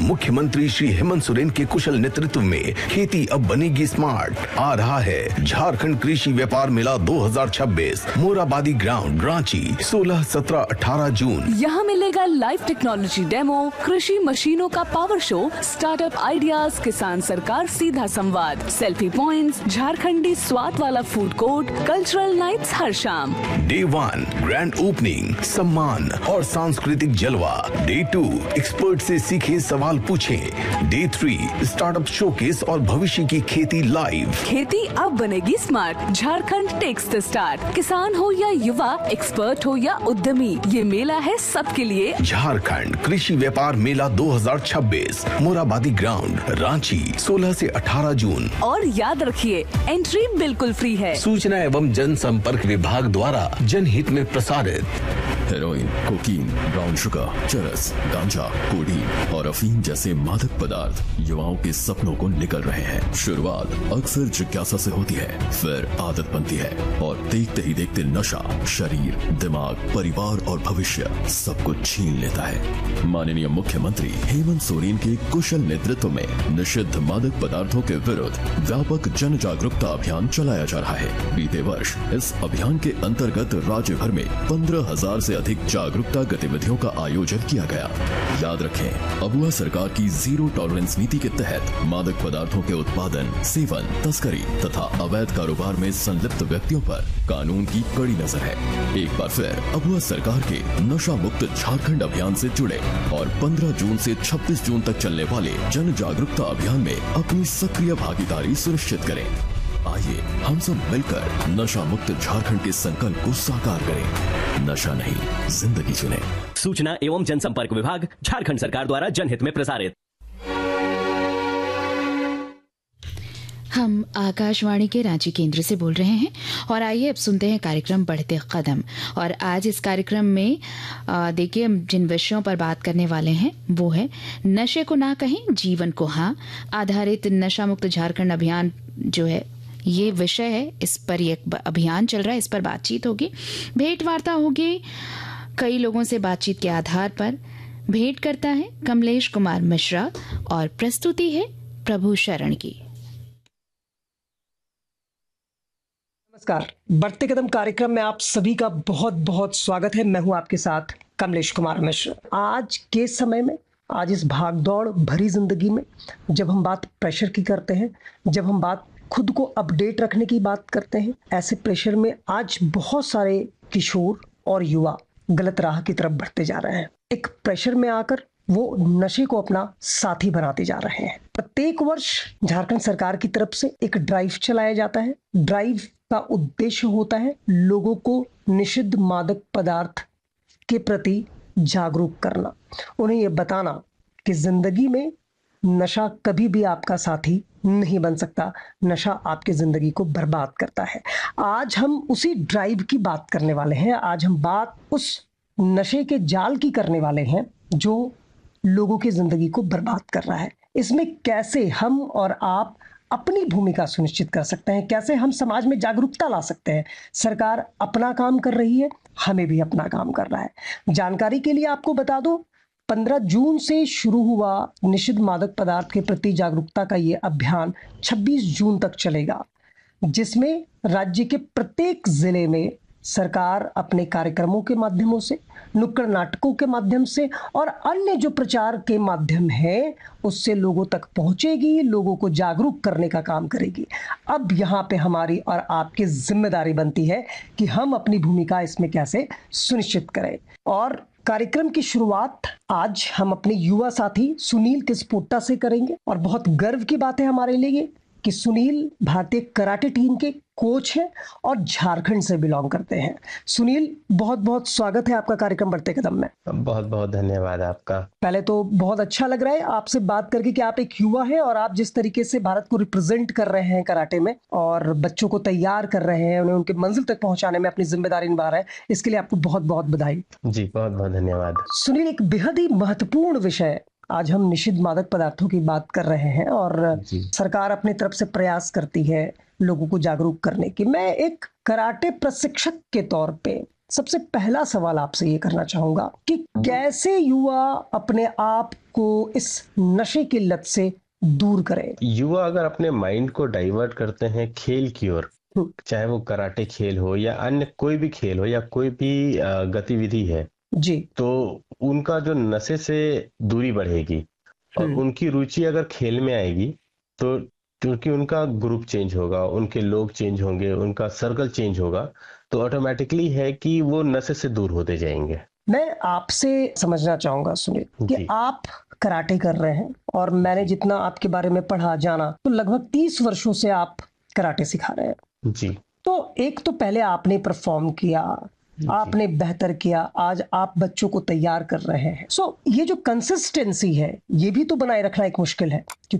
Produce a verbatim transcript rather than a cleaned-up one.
मुख्यमंत्री श्री हेमंत सोरेन के कुशल नेतृत्व में खेती अब बनेगी स्मार्ट। आ रहा है झारखंड कृषि व्यापार मेला दो हज़ार छब्बीस, मोराबादी ग्राउंड, रांची, सोलह, सत्रह, अठारह जून। यहाँ मिलेगा लाइव टेक्नोलॉजी डेमो, कृषि मशीनों का पावर शो, स्टार्टअप आइडियाज, किसान सरकार सीधा संवाद, सेल्फी पॉइंट्स, झारखंडी स्वाद वाला फूड कोर्ट, कल्चरल नाइट्स हर शाम। डे वन ग्रैंड ओपनिंग, सम्मान और सांस्कृतिक जलवा। डे टू एक्सपर्ट से सीखे, सवाल पूछें। डे थ्री स्टार्टअप शोकेस और भविष्य की खेती लाइव। खेती अब बनेगी smart, Jharkhand takes the start. किसान हो या युवा, एक्सपर्ट हो या उद्यमी, ये मेला है सबके लिए। झारखंड कृषि व्यापार मेला दो हज़ार छब्बीस, मोराबादी ग्राउंड, रांची, सोलह से अठारह जून। और याद रखिए, एंट्री बिल्कुल फ्री है। सूचना एवं जनसंपर्क विभाग द्वारा जनहित में प्रसारित। हेरोइन, कोकीन, ब्राउन शुगर, चरस, गांजा, कोडीन और अफीम जैसे मादक पदार्थ युवाओं के सपनों को निकल रहे हैं। शुरुआत अक्सर जिज्ञासा से होती है, फिर आदत बनती है और देखते ही देखते नशा शरीर, दिमाग, परिवार और भविष्य सब कुछ छीन लेता है। माननीय मुख्यमंत्री हेमंत सोरेन के कुशल नेतृत्व में निषिद्ध मादक पदार्थों के विरुद्ध व्यापक जन जागरूकता अभियान चलाया जा रहा है। बीते वर्ष इस अभियान के अंतर्गत राज्य भर में पंद्रह हजार से अधिक जागरूकता गतिविधियों का आयोजन किया गया। याद रखें, अबुआ सरकार की जीरो टॉलरेंस नीति के तहत मादक पदार्थों के उत्पादन, सेवन, तस्करी तथा अवैध कारोबार में संलिप्त व्यक्तियों पर कानून की कड़ी नजर है। एक बार फिर अबुआ सरकार के नशा मुक्त झारखंड अभियान से जुड़े और पंद्रह जून से छब्बीस जून तक चलने वाले जन जागरूकता अभियान में अपनी सक्रिय भागीदारी सुनिश्चित करें। आइए हम सब मिलकर नशा मुक्त झारखंड के संकल्प को साकार करें। नशा नहीं, जिंदगी चुने। सूचना एवं जनसंपर्क विभाग, झारखंड सरकार द्वारा जनहित में प्रसारित। हम आकाशवाणी के रांची केंद्र से बोल रहे हैं और आइए अब सुनते हैं कार्यक्रम बढ़ते कदम। और आज इस कार्यक्रम में देखिए हम जिन विषयों पर बात करने वाले हैं वो है नशे को ना कहें, जीवन को हाँ आधारित नशा मुक्त झारखंड अभियान जो है ये विषय है। इस पर एक अभियान चल रहा है, इस पर बातचीत होगी, भेंट वार्ता होगी कई लोगों से। बातचीत के आधार पर भेंट करता है कमलेश कुमार मिश्रा और प्रस्तुति है प्रभु शरण की। नमस्कार, बढ़ते कदम कार्यक्रम में आप सभी का बहुत बहुत स्वागत है। मैं हूं आपके साथ कमलेश कुमार मिश्रा। आज के समय में, आज इस भागदौड़ भरी जिंदगी में जब हम बात प्रेशर की करते हैं, जब हम बात खुद को अपडेट रखने की बात करते हैं, ऐसे प्रेशर में आज बहुत सारे किशोर और युवा गलत राह की तरफ बढ़ते जा रहे हैं। एक प्रेशर में आकर वो नशे को अपना साथी बनाते जा रहे हैं। प्रत्येक वर्ष झारखंड सरकार की तरफ से एक ड्राइव चलाया जाता है। ड्राइव का उद्देश्य होता है लोगों को निषिद्ध मादक पदार्थ के प्रति जागरूक करना, उन्हें ये बताना कि जिंदगी में नशा कभी भी आपका साथी नहीं बन सकता, नशा आपकी जिंदगी को बर्बाद करता है। आज हम उसी ड्राइव की बात करने वाले हैं। आज हम बात उस नशे के जाल की करने वाले हैं जो लोगों की जिंदगी को बर्बाद कर रहा है। इसमें कैसे हम और आप अपनी भूमिका सुनिश्चित कर सकते हैं, कैसे हम समाज में जागरूकता ला सकते हैं। सरकार अपना काम कर रही है, हमें भी अपना काम करना है। जानकारी के लिए आपको बता दूं, पंद्रह जून से शुरू हुआ निषिद्ध मादक पदार्थ के प्रति जागरूकता का ये अभियान छब्बीस जून तक चलेगा, जिसमें राज्य के प्रत्येक जिले में सरकार अपने कार्यक्रमों के माध्यमों से, नुक्कड़ नाटकों के माध्यम से और अन्य जो प्रचार के माध्यम है उससे लोगों तक पहुंचेगी, लोगों को जागरूक करने का काम करेगी। अब यहाँ पे हमारी और आपकी जिम्मेदारी बनती है कि हम अपनी भूमिका इसमें कैसे सुनिश्चित करें। और कार्यक्रम की शुरुआत आज हम अपने युवा साथी सुनील किस्पोट्टा से करेंगे और बहुत गर्व की बात है हमारे लिए कि सुनील भारतीय कराटे टीम के कोच हैं और झारखंड से बिलोंग करते हैं। सुनील, बहुत बहुत स्वागत है आपका कार्यक्रम बढ़ते कदम में। बहुत बहुत धन्यवाद आपका। पहले तो बहुत अच्छा लग रहा है आपसे बात करके कि आप एक युवा हैं और आप जिस तरीके से भारत को रिप्रेजेंट कर रहे हैं कराटे में और बच्चों को तैयार कर रहे हैं, उन्हें उनके मंजिल तक पहुंचाने में अपनी जिम्मेदारी निभा रहे हैं, इसके लिए आपको बहुत बहुत बधाई। जी बहुत बहुत धन्यवाद। सुनील, एक बेहद ही महत्वपूर्ण विषय, आज हम निषिद्ध मादक पदार्थों की बात कर रहे हैं और सरकार अपनी तरफ से प्रयास करती है लोगों को जागरूक करने की। मैं एक कराटे प्रशिक्षक के तौर पे सबसे पहला सवाल आपसे ये करना चाहूंगा कि कैसे युवा अपने आप को इस नशे की लत से दूर करे। युवा अगर अपने माइंड को डाइवर्ट करते हैं खेल की ओर, चाहे वो कराटे खेल हो या अन्य कोई भी खेल हो या कोई भी अ, गतिविधि है जी, तो उनका जो नशे से दूरी बढ़ेगी और उनकी रुचि अगर खेल में आएगी तो क्योंकि उनका ग्रुप चेंज होगा, उनके लोग चेंज होंगे, उनका सर्कल चेंज होगा, तो ऑटोमेटिकली है कि वो नशे से दूर होते जाएंगे। मैं आपसे समझना चाहूंगा सुनील कि जी। आप कराटे कर रहे हैं और मैंने जितना आपके बारे में पढ़ा जाना तो लगभग तीस वर्षों से आप कराटे सिखा रहे हैं। जी तो एक तो पहले आपने परफॉर्म किया, आपने बेहतर किया, आज आप बच्चों को तैयार कर रहे हैं। सो ये जो कंसिस्टेंसी है ये भी तो बनाए रखना एक मुश्किल है, क्योंकि